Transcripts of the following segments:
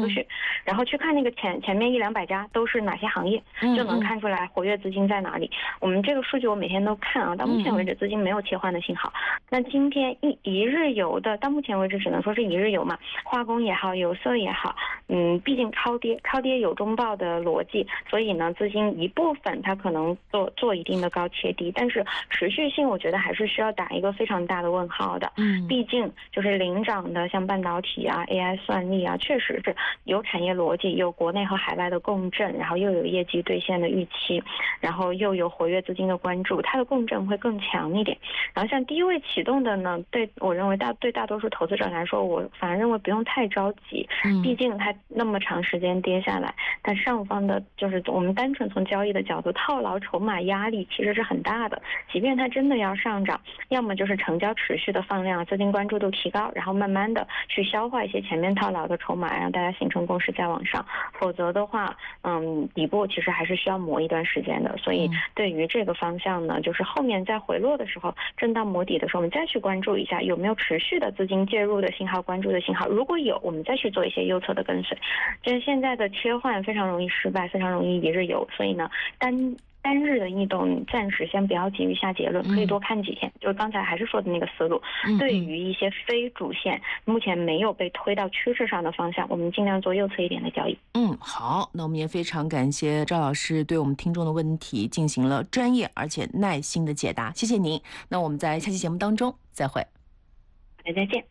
个序，然后去看那个前面100-200家都是哪些行业，就能看出来活跃资金在哪里。我们这个数据我每天都看啊，到目前为止资金没有切换的信号。那今天一日游的，到目前为止只能说是一日游嘛，化工也好，有色也好，毕竟超跌有中报的逻辑，所以呢，资金一部分它可能做一定的高切低，但是持续性我觉得还是需要打一个非常大的问号的。毕竟就是领涨的像半导体啊、AI 算力啊，确实是有产业逻辑，有国内和海外的共振，然后又有业绩兑现的预期，然后又有活跃资金的关注，它的共振会更强一点。然后像低位启动的呢，我认为对大多数投资者来说，我反而认为不用太着急，毕竟它那么长时间跌下来，但上方的就是我们单纯从交易的角度，套牢筹码压力其实是很大的。即便它真的要上涨，要么就是成交持续的放量，资金关注度提高，然后慢慢的去消化一些前面套牢的筹码，让大家形成共识再往上。否则的话，底部其实还是需要磨一段时间的。所以对于这个方向呢，就是后面在回落的时候，震荡磨底的时候，我们再去关注一下有没有持续的资金介入的信号、关注的信号。如果有，我们再去做一些右侧的跟随。就是现在的切换非常容易失败，非常容易一日游，所以呢，单日的异动暂时先不要急于下结论，可以多看几天。就是刚才还是说的那个思路，对于一些非主线目前没有被推到趋势上的方向，我们尽量做右侧一点的交易。 好，那我们也非常感谢赵老师对我们听众的问题进行了专业而且耐心的解答，谢谢您。那我们在下期节目当中再会。 好的，再见。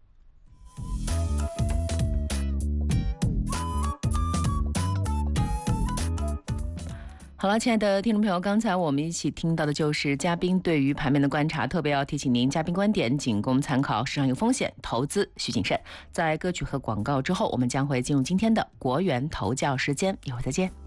好了，亲爱的听众朋友，刚才我们一起听到的就是嘉宾对于盘面的观察，特别要提醒您，嘉宾观点仅供参考，市场有风险，投资需谨慎。在歌曲和广告之后，我们将会进入今天的国元头教时间，一会儿再见。